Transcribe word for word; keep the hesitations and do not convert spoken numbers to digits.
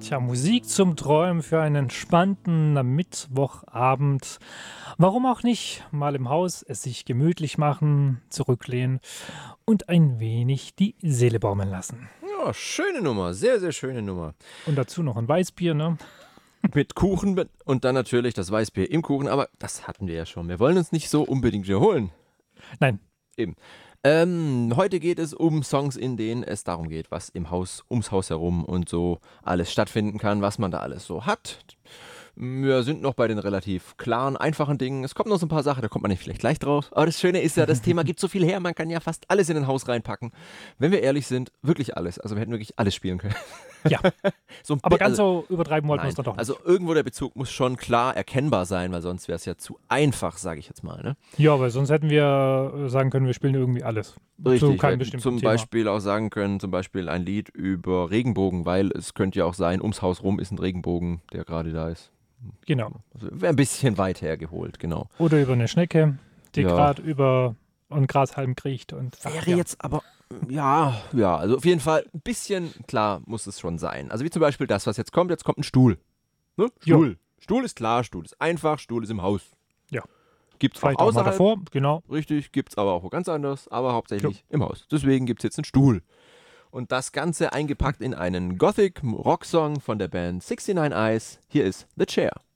Tja, Musik zum Träumen für einen entspannten Mittwochabend. Warum auch nicht? Mal im Haus es sich gemütlich machen, zurücklehnen und ein wenig die Seele baumeln lassen. Ja, schöne Nummer, sehr, sehr schöne Nummer. Und dazu noch ein Weißbier, ne? Mit Kuchen und dann natürlich das Weißbier im Kuchen, aber das hatten wir ja schon. Wir wollen uns nicht so unbedingt wiederholen. Nein. Eben. Ähm, heute geht es um Songs, in denen es darum geht, was im Haus, ums Haus herum und so alles stattfinden kann, was man da alles so hat. Wir sind noch bei den relativ klaren, einfachen Dingen. Es kommt noch so ein paar Sachen, da kommt man nicht vielleicht gleich drauf. Aber das Schöne ist ja, das Thema gibt so viel her, man kann ja fast alles in ein Haus reinpacken. Wenn wir ehrlich sind, wirklich alles. Also wir hätten wirklich alles spielen können. Ja, so ein aber bi- ganz also, so übertreiben wollten wir nein, es doch nicht. also irgendwo der Bezug muss schon klar erkennbar sein, weil sonst wäre es ja zu einfach, sage ich jetzt mal. Ne? Ja, weil sonst hätten wir äh, sagen können, wir spielen irgendwie alles. Richtig, Zu wir keinem hätten bestimmten zum Thema. Beispiel auch sagen können, zum Beispiel ein Lied über Regenbogen, weil es könnte ja auch sein, ums Haus rum ist ein Regenbogen, der gerade da ist. Genau. Also wäre ein bisschen weit hergeholt, genau. Oder über eine Schnecke, die Ja. gerade über einen Grashalm kriecht. Und, ach, Wäre ja. jetzt aber, ja, ja, also auf jeden Fall ein bisschen klar muss es schon sein. Also wie zum Beispiel das, was jetzt kommt, jetzt kommt ein Stuhl. Ne? Jo. Stuhl. Stuhl ist klar, Stuhl ist einfach, Stuhl ist im Haus. Ja. Gibt's auch Vielleicht auch mal außerhalb, davor, genau. richtig, gibt's aber auch wo ganz anders, aber hauptsächlich im Haus. Deswegen gibt's jetzt einen Stuhl. Und das Ganze eingepackt in einen Gothic-Rock-Song von der Band sixty-nine Eyes. Hier ist The Chair.